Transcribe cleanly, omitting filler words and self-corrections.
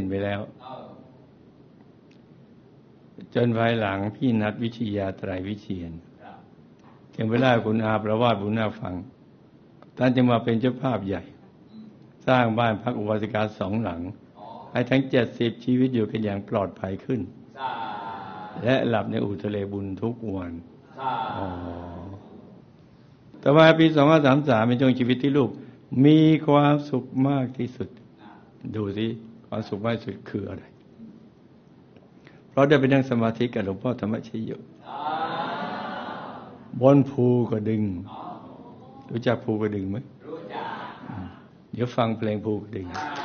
ไปแล้วจนภายหลังพี่นัดวิชยาไตรวิเชียรถึงเวลาคุณอาประวาสบุญนาฟังท่านจึงมาเป็นเจ้าภาพใหญ่สร้างบ้านพักอุบาสิกา2 หลังให้ทั้ง70 ชีวิตอยู่กันอย่างปลอดภัยขึ้นและหลับในอู่ทะเลบุญทุกวันแต่ว่าปี2533เป็นช่วงชีวิตที่ลูกมีความสุขมากที่สุดดูสิความสุขมากที่สุดคืออะไรเพราะได้ไปนั่งสมาธิกับหลวงพ่อธรรมชโยบนภูกระดึงรู้จักภูกระดึงไหมรู้จักเดี๋ยวฟังเพลงภูกระดึง